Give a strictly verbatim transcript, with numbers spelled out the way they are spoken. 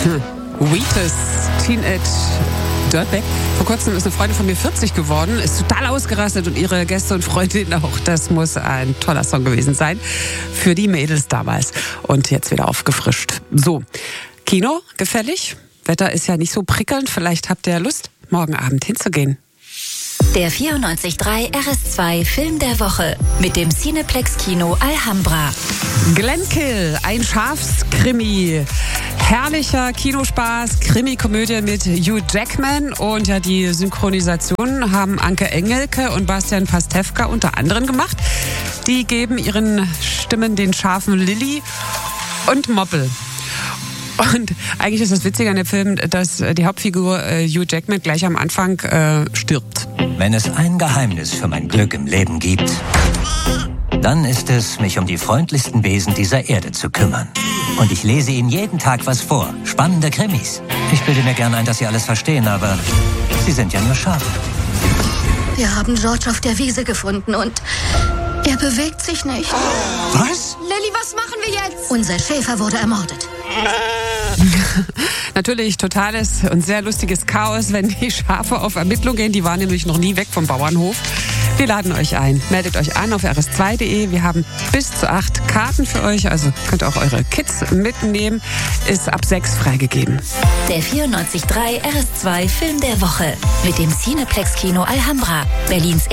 Hm. Wheatus, Teenage Dirtbag. Vor kurzem ist eine Freundin von mir vierzig geworden, ist total ausgerastet und ihre Gäste und Freundinnen auch. Das muss ein toller Song gewesen sein für die Mädels damals. Und jetzt wieder aufgefrischt. So, Kino, gefällig? Wetter ist ja nicht so prickelnd. Vielleicht habt ihr ja Lust, morgen Abend hinzugehen. Der vierundneunzig Komma drei R S zwei Film der Woche mit dem Cineplex Kino Alhambra. Glenkill, ein Schafskrimi. Herrlicher Kinospaß, Krimi-Komödie mit Hugh Jackman. Und ja, die Synchronisation haben Anke Engelke und Bastian Pastewka unter anderem gemacht. Die geben ihren Stimmen den Schafen Lilly und Moppel. Und eigentlich ist das Witzige an dem Film, dass die Hauptfigur äh, Hugh Jackman gleich am Anfang äh, stirbt. Wenn es ein Geheimnis für mein Glück im Leben gibt, dann ist es, mich um die freundlichsten Wesen dieser Erde zu kümmern. Und ich lese ihnen jeden Tag was vor. Spannende Krimis. Ich bilde mir gerne ein, dass sie alles verstehen, aber sie sind ja nur Schafe. Wir haben George auf der Wiese gefunden und er bewegt sich nicht. Was? Lilly, was machen wir jetzt? Unser Schäfer wurde ermordet. Natürlich totales und sehr lustiges Chaos, wenn die Schafe auf Ermittlung gehen. Die waren nämlich noch nie weg vom Bauernhof. Wir laden euch ein. Meldet euch an auf r s zwei punkt d e. Wir haben bis zu acht Karten für euch. Also könnt ihr auch eure Kids mitnehmen. Ist ab sechs freigegeben. Der vierundneunzig Komma drei R S zwei Film der Woche mit dem Cineplex Kino Alhambra. Berlins